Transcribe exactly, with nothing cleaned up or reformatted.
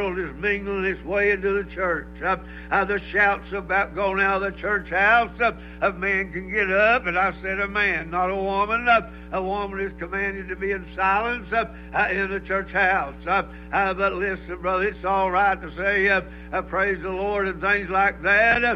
is mingling its way into the church. Uh, uh, the shouts about going out of the church house. Uh, a man can get up, and I said a man, not a woman. Uh, a woman is commanded to be in silence uh, uh, in the church house. Uh, uh, but listen, brother, it's all right to say uh, uh, praise the Lord and things like that. Uh,